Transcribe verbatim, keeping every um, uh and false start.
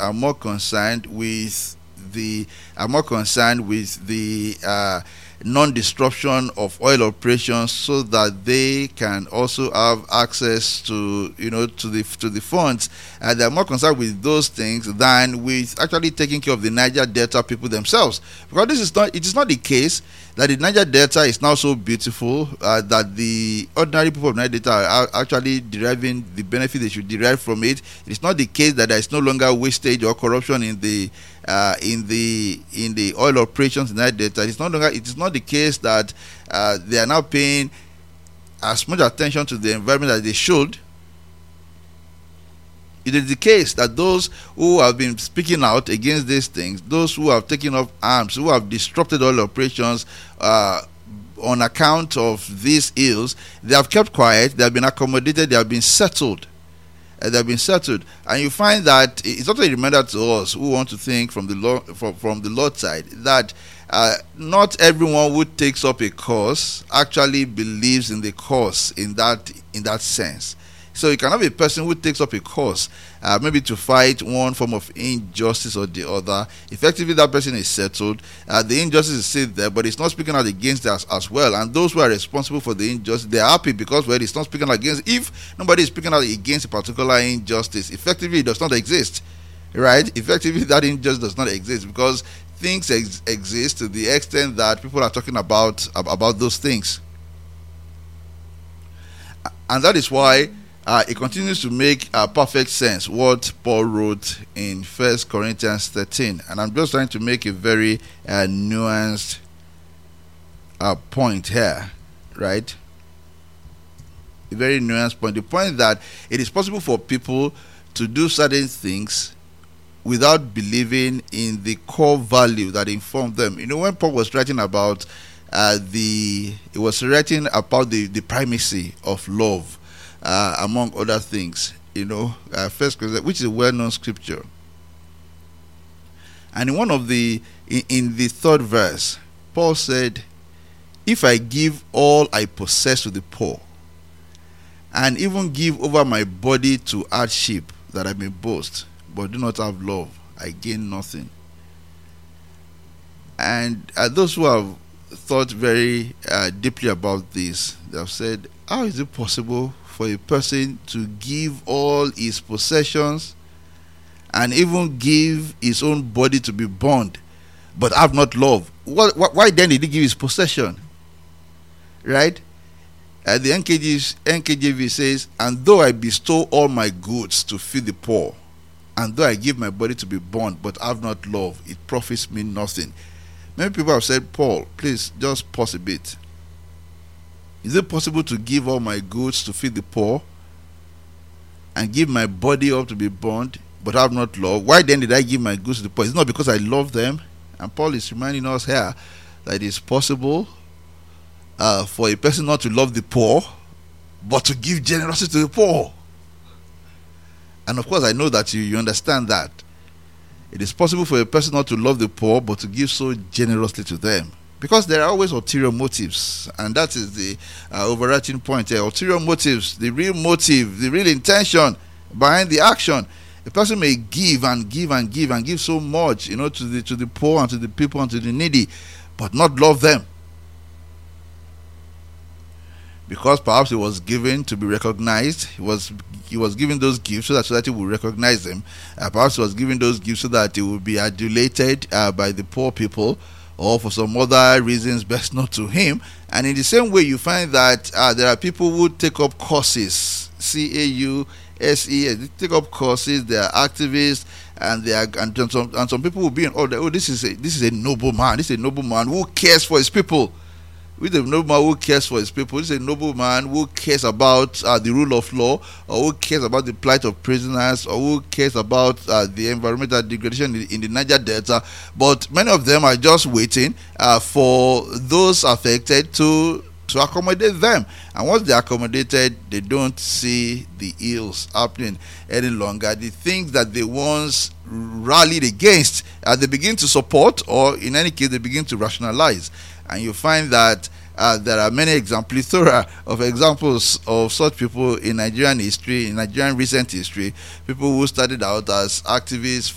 are more concerned with the are more concerned with the uh, non-disruption of oil operations, so that they can also have access to, you know, to the to the funds. And uh, they're more concerned with those things than with actually taking care of the Niger Delta people themselves. Because this is not it is not the case that the Niger Delta is now so beautiful uh, that the ordinary people of Niger Delta are actually deriving the benefit they should derive from it. It's not the case that there is no longer wastage or corruption in the uh, in the in the oil operations in Niger Delta. It's no longer it is not the case that uh, they are now paying as much attention to the environment as they should. It is the case that those who have been speaking out against these things, those who have taken up arms, who have disrupted oil operations uh, on account of these ills, they have kept quiet, they have been accommodated, they have been settled. Uh, they have been settled. And you find that it's also a reminder to us who want to think from the law, from, from the Lord's side, that uh, not everyone who takes up a cause actually believes in the cause in that in that sense. So you can have a person who takes up a cause, uh, maybe to fight one form of injustice or the other. Effectively, that person is settled. Uh, the injustice is still there, but it's not speaking out against us as well. And those who are responsible for the injustice, they're happy because, well, it's not speaking out against. If nobody is speaking out against a particular injustice, effectively, it does not exist, right? Effectively, that injustice does not exist because things ex- exist to the extent that people are talking about about those things, and that is why. Uh, it continues to make uh, perfect sense what Paul wrote in First Corinthians thirteen, and I'm just trying to make a very uh, nuanced uh, point here, right? A very nuanced point. The point that it is possible for people to do certain things without believing in the core value that informed them. You know, when Paul was writing about uh, the, he was writing about the, the primacy of love. Uh, among other things, you know, uh, First Corinthians, which is a well-known scripture, and in one of the in, in the third verse, Paul said, "If I give all I possess to the poor, and even give over my body to hardship, that I may boast, but do not have love, I gain nothing." And uh, those who have thought very uh, deeply about this, they have said, "How is it possible for a person to give all his possessions and even give his own body to be burned, but have not love? What, what, why then did he give his possession?" Right? Uh, the N K J V says, "And though I bestow all my goods to feed the poor, and though I give my body to be burned, but have not love, it profits me nothing." Many people have said, "Paul, please just pause a bit. Is it possible to give all my goods to feed the poor and give my body up to be burned, but have not love? Why then did I give my goods to the poor? It's not because I love them." And Paul is reminding us here that it is possible uh, for a person not to love the poor, but to give generously to the poor. And of course, I know that you, you understand that. It is possible for a person not to love the poor, but to give so generously to them. Because there are always ulterior motives, and that is the uh, overarching point here. Ulterior motives, the real motive, the real intention behind the action. A person may give and give and give and give so much, you know, to the to the poor and to the people and to the needy, but not love them. Because perhaps he was given to be recognized. He was he was given those gifts so that society will recognize him. Uh, perhaps he was given those gifts so that he will be adulated uh, by the poor people, or for some other reasons best known to him. And in the same way, you find that uh, there are people who take up courses, C A U S E, they take up courses, they are activists, and they are and some and some people will be in order. Oh, this is a this is a noble man, this is a noble man who cares for his people. With a noble man who cares for his people, this is a noble man who cares about uh, the rule of law, or who cares about the plight of prisoners, or who cares about uh, the environmental degradation in, in the Niger Delta. But many of them are just waiting uh, for those affected to to accommodate them. And once they're accommodated, they don't see the ills happening any longer. The things that they once rallied against, uh, they begin to support, or in any case, they begin to rationalize. And you find that uh, there are many examples, plethora of examples of such people in Nigerian history, in Nigerian recent history, people who started out as activists,